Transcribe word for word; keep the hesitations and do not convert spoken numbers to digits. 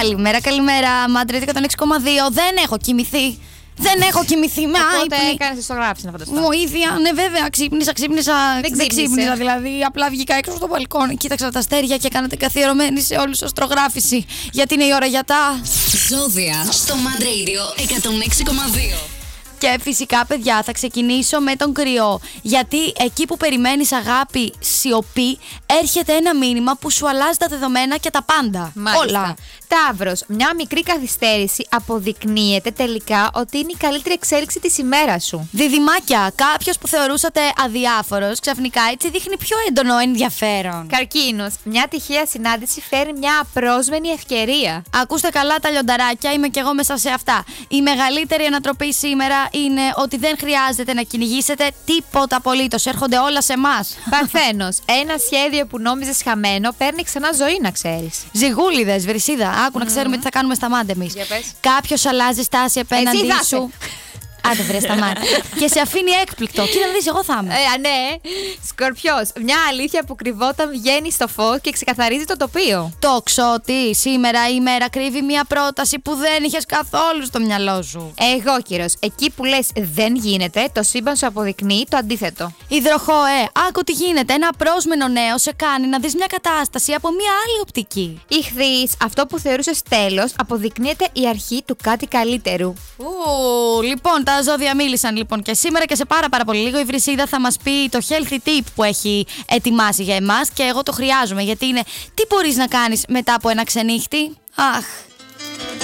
Καλημέρα, καλημέρα. Μαντρίτικα εκατόν έξι κόμμα δύο. Δεν έχω κοιμηθεί. Δεν έχω κοιμηθεί με άϊπνη. Οπότε έκανες ιστογράφηση να φανταστώ. Βοήθεια, ναι, βέβαια. Ξύπνησα, ξύπνησα. Δεν Δεν ξύπνησα, δηλαδή. Απλά βγήκα έξω στο μπαλκόνι, κοίταξα τα αστέρια και έκανα την καθιερωμένη σε όλους αστρογράφηση. Γιατί είναι η ώρα για τα ζώδια στο Mad Radio εκατόν έξι κόμμα δύο. Και φυσικά, παιδιά, θα ξεκινήσω με τον Κρυό. Γιατί εκεί που περιμένεις αγάπη, σιωπή, έρχεται ένα μήνυμα που σου αλλάζει τα δεδομένα και τα πάντα. Μάλιστα. Όλα. Ταύρος, μια μικρή καθυστέρηση αποδεικνύεται τελικά ότι είναι η καλύτερη εξέλιξη της ημέρας σου. Διδυμάκια, κάποιος που θεωρούσατε αδιάφορος, ξαφνικά έτσι δείχνει πιο έντονο ενδιαφέρον. Καρκίνος, μια τυχαία συνάντηση φέρνει μια απρόσμενη ευκαιρία. Ακούστε καλά τα λιονταράκια, είμαι κι εγώ μέσα σε αυτά. Η μεγαλύτερη ανατροπή σήμερα είναι ότι δεν χρειάζεται να κυνηγήσετε τίποτα απολύτως. Έρχονται όλα σε εμάς. Παρθένος, ένα σχέδιο που νόμιζες χαμένο παίρνει ξανά ζωή, να ξέρεις. Ζυγούλιδες, Βρυσίδα, άκου να ξέρουμε τι θα κάνουμε στα μάτια εμείς. Κάποιος αλλάζει στάση απέναντί Εσύ σου. Άντε βρε στα μάτια. Και σε αφήνει έκπληκτο. Κοίτα να δεις, εγώ θα είμαι. Ε, ναι. Σκορπιός, μια αλήθεια που κρυβόταν βγαίνει στο φως και ξεκαθαρίζει το τοπίο. Τόξο ότι σήμερα η ημέρα κρύβει μια πρόταση που δεν είχες καθόλου στο μυαλό σου. Εγώ κύρος, εκεί που λες δεν γίνεται, το σύμπαν σου αποδεικνύει το αντίθετο. Υδροχό, ε, άκου τι γίνεται. Ένα πρόσμενο νέο σε κάνει να δεις μια κατάσταση από μια άλλη οπτική. Ιχθύς, αυτό που θεωρούσες τέλος αποδεικνύεται η αρχή του κάτι καλύτερου. Ου, λοιπόν, τα ζώδια μίλησαν λοιπόν και σήμερα και σε πάρα πάρα πολύ λίγο η Βρυσίδα θα μας πει το healthy tip που έχει ετοιμάσει για εμάς και εγώ το χρειάζομαι γιατί είναι τι μπορείς να κάνεις μετά από ένα ξενύχτη. Αχ.